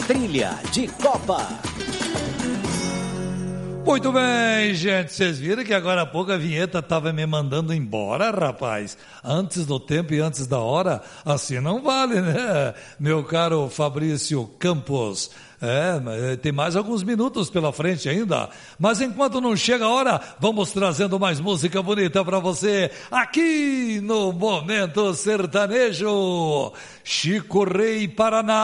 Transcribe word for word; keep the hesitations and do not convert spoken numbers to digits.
Trilha de Copa. Muito bem, gente, vocês viram que agora há pouco a vinheta estava me mandando embora, rapaz, antes do tempo e antes da hora, assim não vale, né, meu caro Fabrício Campos? É, tem mais alguns minutos pela frente ainda, mas enquanto não chega a hora, vamos trazendo mais música bonita para você, aqui no Momento Sertanejo, Chico Rei Paraná.